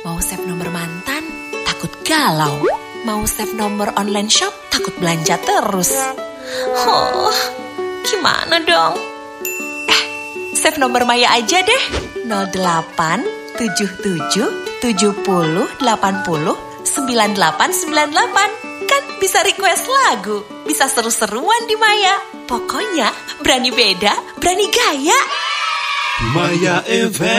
Mau save nomor mantan, takut galau. Mau save nomor online shop, takut belanja terus. Gimana dong? Save nomor Maya aja deh. 08 77 70 80 9898. Kan bisa request lagu, bisa seru-seruan di Maya. Pokoknya berani beda, berani gaya. Maya FM.